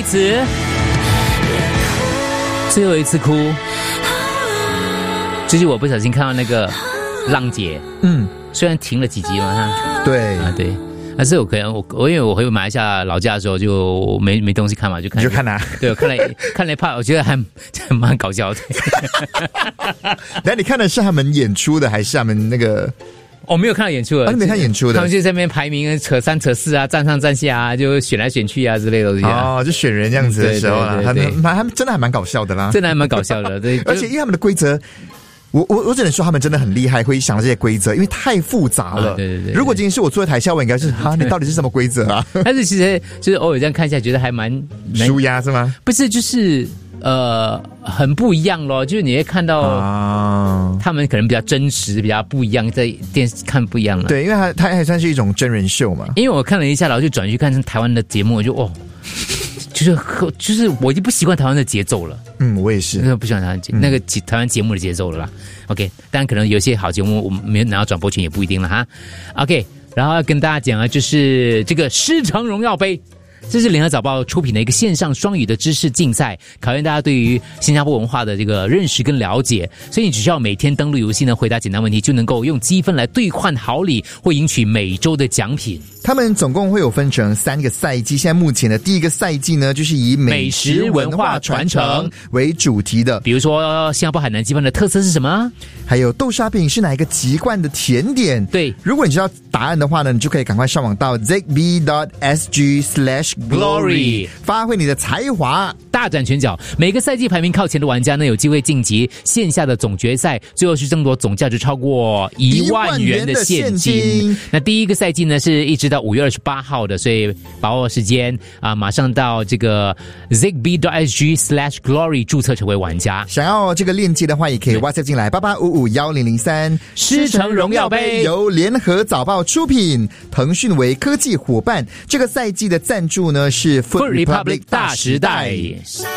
词，最后一次哭，就是我不小心看到那个浪姐，虽然停了几集嘛， 对对。但是我可能我因为我回马来西亚老家的时候就没东西看嘛，就看对，我看了一 part， 我觉得还蛮搞笑的。 那你看的是他们演出的，还是他们那个？ 我没有看到演出的， 你没看演出的， 他们就在那边排名扯3扯4啊，站上站下啊，就选来选去啊之类的东西啊。 就选人这样子的时候啦，他们真的还蛮搞笑的啦， 真的还蛮搞笑的。对， 而且因为他们的规则。我只能说他们真的很厉害，会想到这些规则，因为太复杂了。 对。 如果今天是我坐在台下，我应该是你到底是什么规则啊？ 但是其实就是偶尔这样看一下，觉得还蛮舒压是吗？ 不是，就是很不一样咯。就是你会看到他们可能比较真实，比较不一样，在电视看不一样了。 对，因为它还算是一种真人秀嘛。 因为我看了一下，然后就转去看台湾的节目，我就就是我已经不习惯台湾的节奏了。 我也是， 不喜欢那个台湾节目的节奏了啦。OK， 当然可能有些好节目我们没有拿到转播权也不一定了哈。OK， 然后要跟大家讲啊，就是这个狮城荣耀杯。这是联合早报出品的一个线上双语的知识竞赛，考验大家对于新加坡文化的这个认识跟了解。所以你只需要每天登录游戏呢，回答简单问题，就能够用积分来兑换好礼，或赢取每周的奖品。 他们总共会有分成3个赛季，现在目前的第一个赛季呢，就是以美食文化传承为主题的。 比如说新加坡海南鸡饭的特色是什么？ 还有豆沙饼是哪一个籍贯的甜点？ 对， 如果你知道答案的话呢，你就可以赶快上网到 zigb.sg/glory 发挥你的才华， 大展拳脚。每个赛季排名靠前的玩家呢，有机会晋级线下的总决赛，最后是争夺总价值超过1万元的现金。那第一个赛季呢，是一直到5月28号的，所以把握时间啊，马上到这个 zigb.sg/glory 注册成为玩家。 想要这个链接的话，也可以 WhatsApp 进来88551003。 狮城荣耀杯由联合早报出品，腾讯为科技伙伴。这个赛季的赞助呢是 Food Republic 大时代。